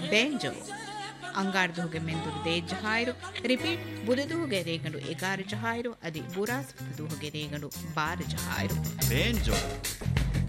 ಬೇಂಜೋ ಅಂಗಾರ್ದುಹುಗೆ ಮೆಂದುರು they ಜಹಾಯಿರು repeat ಬುಧದುಹುಗೆ ರೇಗಂಡು 11 ಜಹಾಯಿರು ಅದಿ ಬುರಾಸ್ ಬುಧದುಹುಗೆ ರೇಗಂಡು 12 ಜಹಾಯಿರು ಬೇಂಜೋ